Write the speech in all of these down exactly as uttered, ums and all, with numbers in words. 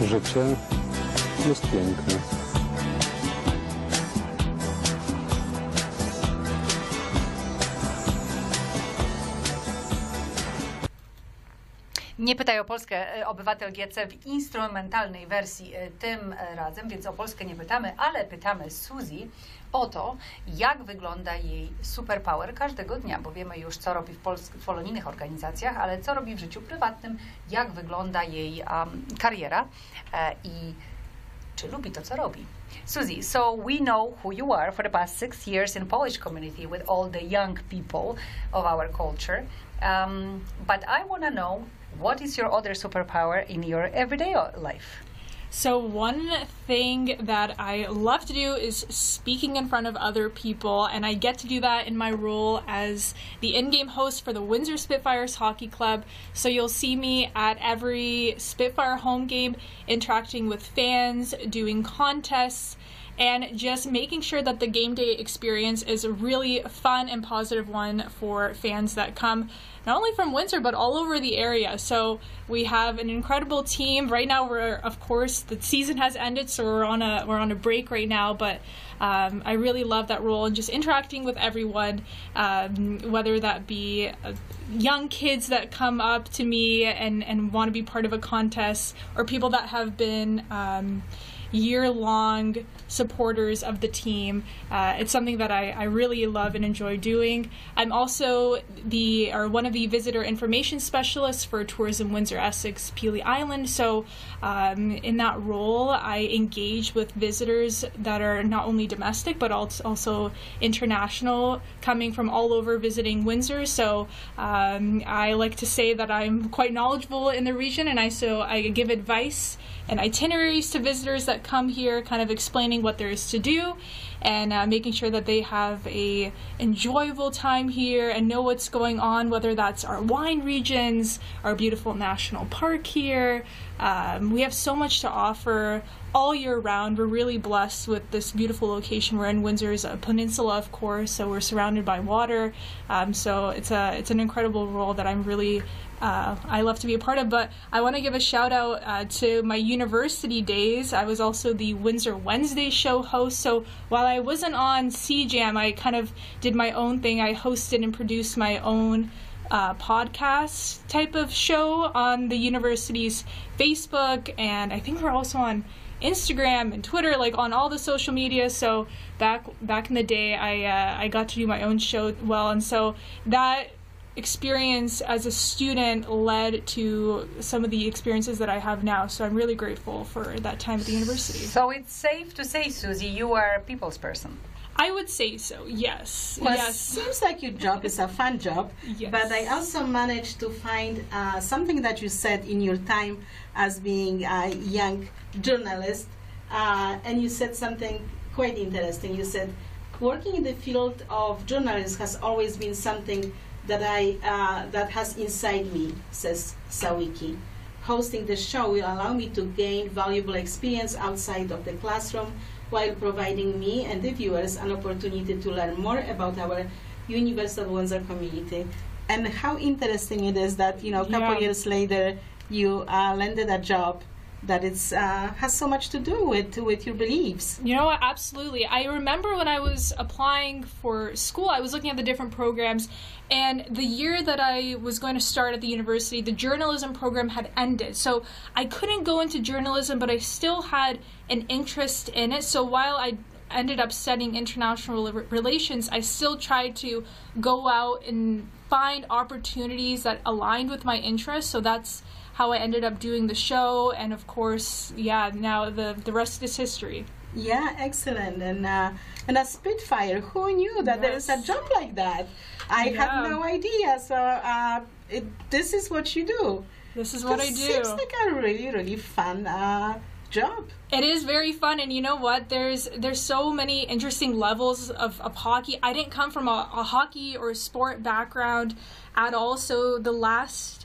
Życie jest piękne. Nie pytaj o Polskę, obywatel G C w instrumentalnej wersji tym razem, więc o Polskę nie pytamy, ale pytamy Suzy o to, jak wygląda jej superpower każdego dnia, bo wiemy już, co robi w, Pols- w polonijnych organizacjach, ale co robi w życiu prywatnym, jak wygląda jej um, kariera e, i czy lubi to, co robi. Suzy, so we know who you are for the past six years in Polish community with all the young people of our culture, um, but I want to know, what is your other superpower in your everyday life? So one thing that I love to do is speaking in front of other people, and I get to do that in my role as the in-game host for the Windsor Spitfires Hockey Club. So you'll see me at every Spitfire home game interacting with fans, doing contests, and just making sure that the game day experience is a really fun and positive one for fans that come not only from Windsor but all over the area. So we have an incredible team. Right now we're, of course, the season has ended, so we're on a we're on a break right now, but um, I really love that role and just interacting with everyone, um, whether that be uh, young kids that come up to me and, and want to be part of a contest, or people that have been um, year-long supporters of the team. Uh, it's something that I, I really love and enjoy doing. I'm also the or one of the visitor information specialists for Tourism Windsor Essex Peely Island. So um, in that role, I engage with visitors that are not only domestic but also international, coming from all over visiting Windsor. So um, I like to say that I'm quite knowledgeable in the region, and I so I give advice and itineraries to visitors that come here, kind of explaining what there is to do and uh, making sure that they have a enjoyable time here and know what's going on, whether that's our wine regions, our beautiful national park here. Um, we have so much to offer all year round. We're really blessed with this beautiful location. We're in Windsor's a peninsula, of course, so we're surrounded by water. Um, so it's a it's an incredible role that I'm really Uh, I love to be a part of. But I want to give a shout out uh, to my university days. I was also the Windsor Wednesday show host. So while I wasn't on C Jam, I kind of did my own thing. I hosted and produced my own uh, podcast type of show on the university's Facebook, and I think we're also on Instagram and Twitter, like on all the social media. So back back in the day, I uh, I got to do my own show well, and so that experience as a student led to some of the experiences that I have now. So I'm really grateful for that time at the university. So it's safe to say, Suzy, you are a people's person. I would say so, yes. Well, yes. It seems like your job is a fun job, yes. But I also managed to find uh, something that you said in your time as being a young journalist, uh, and you said something quite interesting. You said, working in the field of journalism has always been something that I uh, that has inside me, says Sawicki. Hosting the show will allow me to gain valuable experience outside of the classroom while providing me and the viewers an opportunity to learn more about our University of Windsor community. And how interesting it is that, you know, a couple Yeah. years later you uh, landed a job that it's uh, has so much to do with with your beliefs. You know what? Absolutely. I remember when I was applying for school, I was looking at the different programs, and the year that I was going to start at the university, the journalism program had ended. So I couldn't go into journalism, but I still had an interest in it. So while I ended up studying international relations, I still tried to go out and find opportunities that aligned with my interests. So that's how I ended up doing the show, and of course, yeah, now the the rest is history. Yeah, excellent. And uh, and a Spitfire, who knew that Yes. there is a job like that? I Yeah. had no idea. So uh, it, this is what you do. This is what I This do. seems like a really, really fun uh, job. It is very fun, and you know what? There's there's so many interesting levels of, of hockey. I didn't come from a, a hockey or a sport background at all, so the last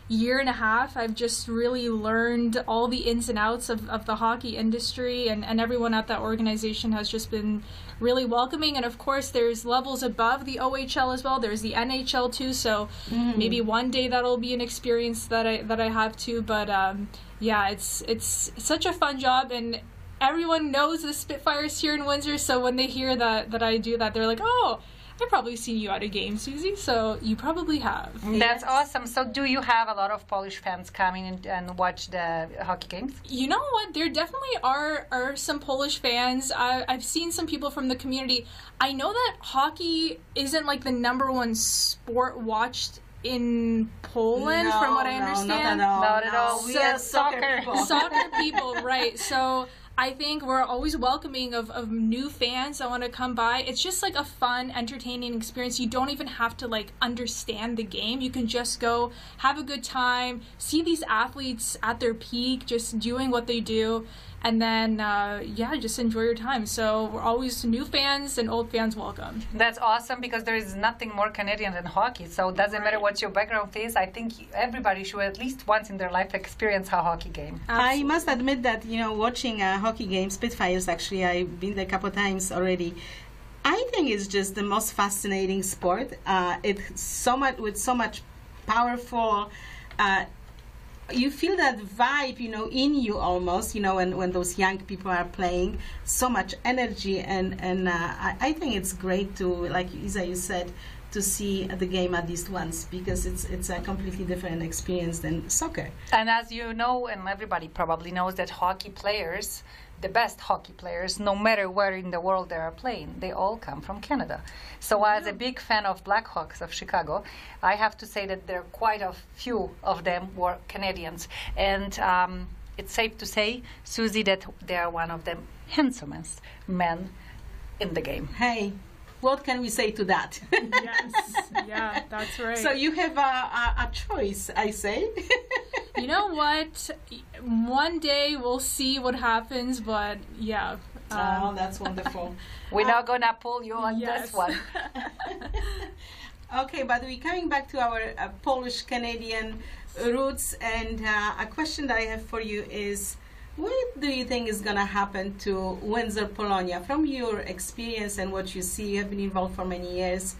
year and a half, I've just really learned all the ins and outs of, of the hockey industry, and, and everyone at that organization has just been really welcoming. And of course, there's levels above the O H L as well. There's the N H L too, so mm. maybe one day that'll be an experience that I that I have too. But um, yeah, it's it's such a fun job, and everyone knows the Spitfires here in Windsor, so when they hear that, that I do that, they're like, oh, I've probably seen you at a game, Susie, so you probably have. That's yes. awesome. So do you have a lot of Polish fans coming and, and watch the hockey games? You know what? There definitely are, are some Polish fans. I, I've seen some people from the community. I know that hockey isn't like the number one sport watched in Poland, no, from what I no, understand. Not at all. Not at no. all. We So are soccer soccer people. Soccer people, right. So I think we're always welcoming of, of new fans that want to come by. It's just like a fun, entertaining experience. You don't even have to like understand the game. You can just go have a good time, see these athletes at their peak, just doing what they do, and then uh, yeah, just enjoy your time. So we're always new fans and old fans welcome. That's awesome, because there is nothing more Canadian than hockey. So it doesn't matter what your background is. I think everybody should at least once in their life experience a hockey game. Absolutely. I must admit that, you know, watching a hockey game, Spitfires, actually, I've been there a couple of times already. I think it's just the most fascinating sport. Uh, it's so much with so much powerful. Uh, you feel that vibe, you know, in you almost, you know, when, when those young people are playing, so much energy, and and uh, I, I think it's great to, like Isa, you said, to see the game at least once, because it's it's a completely different experience than soccer. And as you know, and everybody probably knows, that hockey players, the best hockey players, no matter where in the world they are playing, they all come from Canada. So as a big fan of Blackhawks of Chicago, I have to say that there are quite a few of them were Canadians. And um, it's safe to say, Susie, that they are one of the handsomest men in the game. Hey, what can we say to that? Yes, yeah, that's right. So you have a, a, a choice, I say. You know what? One day we'll see what happens, but yeah. Um, Oh, that's wonderful. We're not going to pull you on yes. this one. Okay, but we're coming back to our uh, Polish-Canadian roots, and uh, a question that I have for you is, what do you think is going to happen to Windsor Polonia? From your experience and what you see, you have been involved for many years.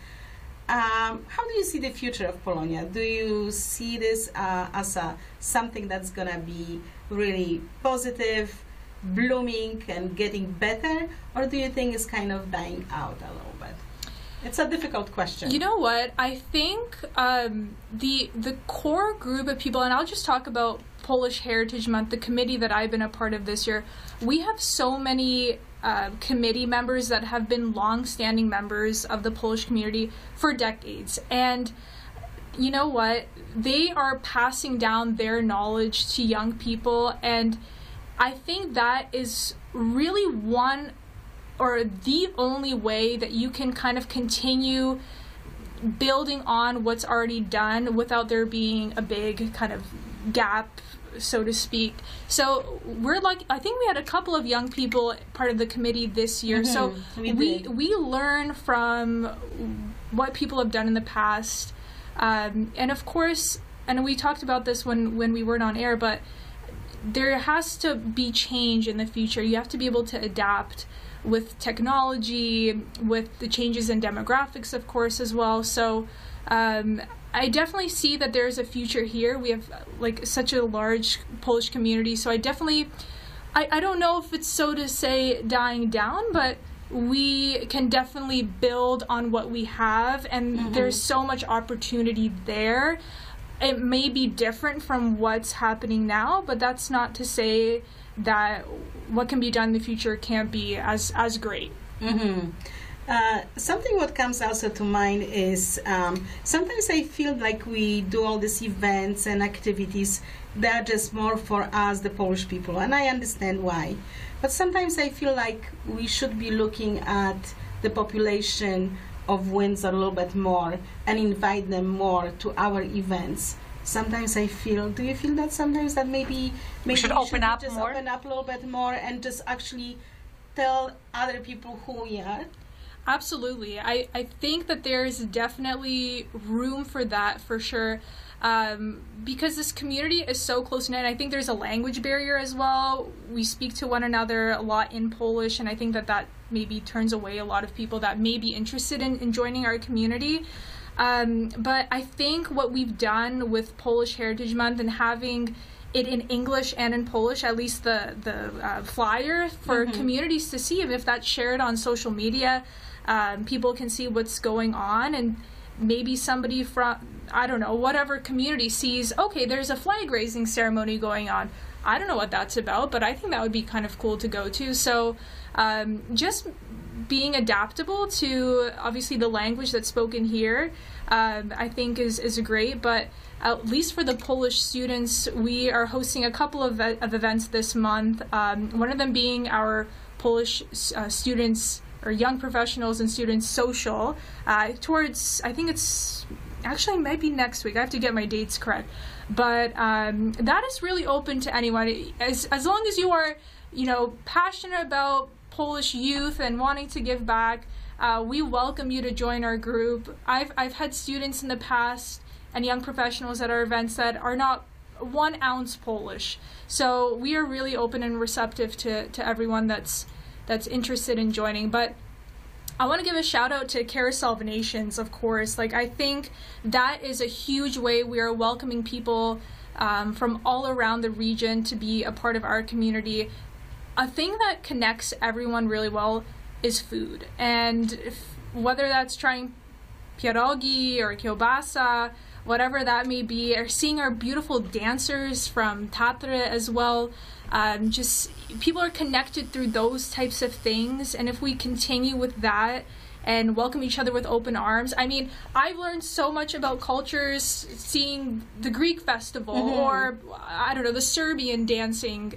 Um, how do you see the future of Polonia? Do you see this uh, as a, something that's going to be really positive, blooming, and getting better? Or do you think it's kind of dying out a little bit? It's a difficult question. You know what? I think um, the the core group of people, and I'll just talk about Polish Heritage Month, the committee that I've been a part of this year. We have so many uh, committee members that have been long-standing members of the Polish community for decades. And you know what? They are passing down their knowledge to young people, and I think that is really one or the only way that you can kind of continue building on what's already done without there being a big kind of gap, so to speak. So we're like, I think we had a couple of young people part of the committee this year. Mm-hmm. So we we, did. we learn from what people have done in the past. Um, and of course, and we talked about this when, when we weren't on air, but there has to be change in the future. You have to be able to adapt with technology, with the changes in demographics, of course, as well. So um, I definitely see that there's a future here. We have like such a large Polish community, so I definitely, I, I don't know if it's so to say dying down, but we can definitely build on what we have, and Mm-hmm. there's so much opportunity there. It may be different from what's happening now, but that's not to say that what can be done in the future can't be as as great. Mm-hmm. Uh, something what comes also to mind is um, sometimes I feel like we do all these events and activities that are just more for us, the Polish people, and I understand why. But sometimes I feel like we should be looking at the population of Windsor a little bit more and invite them more to our events. Sometimes I feel, do you feel that sometimes that maybe, maybe should we open up just more? open up a little bit more and just actually tell other people who we are? Absolutely. I, I think that there's definitely room for that, for sure. Um, because this community is so close-knit. I think there's a language barrier as well. We speak to one another a lot in Polish, and I think that that maybe turns away a lot of people that may be interested in, in joining our community. Um, but I think what we've done with Polish Heritage Month and having it in English and in Polish, at least the, the uh, flyer for mm-hmm. communities to see, if that's shared on social media, um, people can see what's going on, and maybe somebody from, I don't know, whatever community sees, okay, there's a flag raising ceremony going on. I don't know what that's about, but I think that would be kind of cool to go to. So um, just being adaptable to, obviously, the language that's spoken here, um, I think is, is great. But at least for the Polish students, we are hosting a couple of, of events this month, um, one of them being our Polish uh, students or young professionals and students social uh, towards, I think it's actually might be next week. I have to get my dates correct. But um, that is really open to anyone. As, as long as you are, you know, passionate about Polish youth and wanting to give back, uh, we welcome you to join our group. I've, I've had students in the past and young professionals at our events that are not one ounce Polish. So we are really open and receptive to, to everyone that's that's interested in joining. But I want to give a shout out to Carousel of Nations, of course. Like, I think that is a huge way we are welcoming people um, from all around the region to be a part of our community. A thing that connects everyone really well is food. And if, whether that's trying pierogi or kielbasa, whatever that may be, or seeing our beautiful dancers from Tatry as well, um, just people are connected through those types of things. And if we continue with that and welcome each other with open arms, I mean, I've learned so much about cultures seeing the Greek festival mm-hmm. or, I don't know, the Serbian dancing.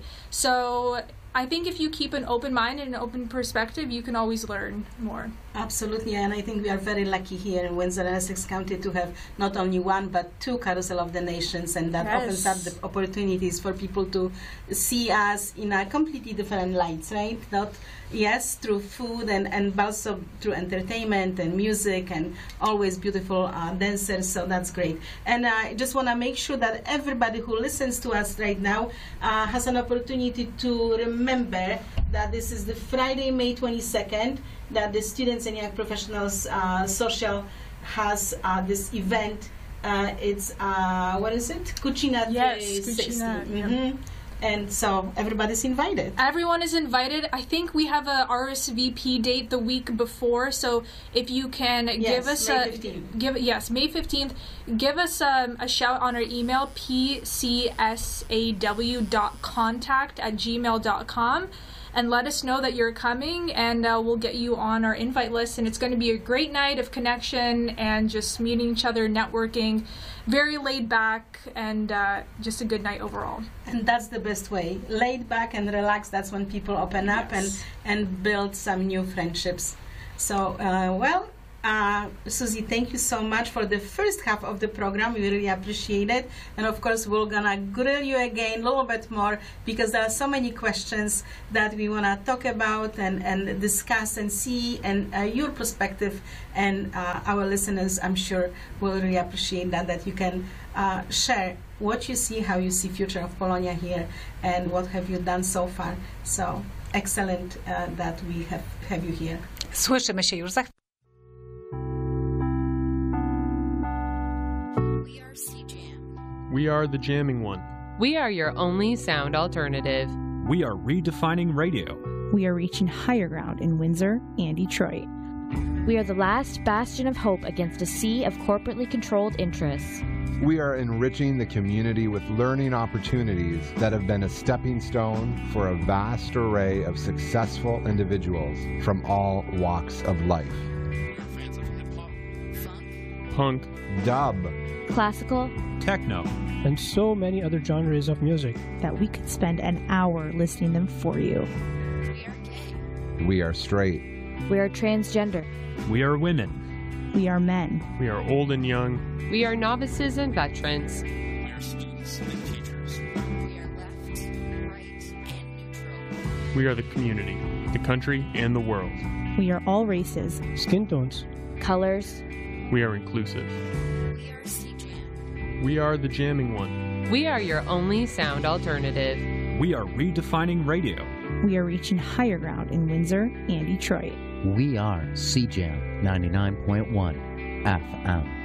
So I think if you keep an open mind and an open perspective, you can always learn more. Absolutely, and I think we are very lucky here in Windsor and Essex County to have not only one but two Carousel of the Nations, and that yes. opens up the opportunities for people to see us in a completely different lights, right? Not yes, through food and, and also through entertainment and music and always beautiful uh, dancers, so that's great. And I just want to make sure that everybody who listens to us right now uh, has an opportunity to remember that this is the Friday, May twenty-second, that the Students and Young Professionals uh, Social has uh, this event. Uh, it's, uh, what is it? Cucina yes, three sixty. Cucina, Mm-hmm. yeah. And so everybody's invited. Everyone is invited. I think we have a R S V P date the week before, so if you can yes, give us May a fifteenth. give yes May fifteenth, give us um, a shout on our email p c s a w dot contact at gmail dot com. And let us know that you're coming, and uh, we'll get you on our invite list. And it's going to be a great night of connection and just meeting each other, networking, very laid back, and uh, just a good night overall. And that's the best way. Laid back and relaxed, that's when people open up Yes. and, and build some new friendships. So, uh, well, Uh, Susie, thank you so much for the first half of the program. We really appreciate it. And of course, we're going to grill you again a little bit more because there are so many questions that we want to talk about and, and discuss and see, and uh, your perspective. And uh, our listeners, I'm sure, will really appreciate that, that you can uh, share what you see, how you see future of Polonia here, and what have you done so far. So excellent uh, that we have, have you here. Słyszymy się już za chwilę. We are the jamming one. We are your only sound alternative. We are redefining radio. We are reaching higher ground in Windsor and Detroit. We are the last bastion of hope against a sea of corporately controlled interests. We are enriching the community with learning opportunities that have been a stepping stone for a vast array of successful individuals from all walks of life. Punk, dub, classical, techno, and so many other genres of music that we could spend an hour listing them for you. We are gay. We are straight. We are transgender. We are women. We are men. We are old and young. We are novices and veterans. We are students and teachers. We are left, right, and neutral. We are the community, the country, and the world. We are all races, skin tones, colors. We are inclusive. We are C J A M. We are the jamming one. We are your only sound alternative. We are redefining radio. We are reaching higher ground in Windsor and Detroit. We are C Jam ninety-nine point one F M.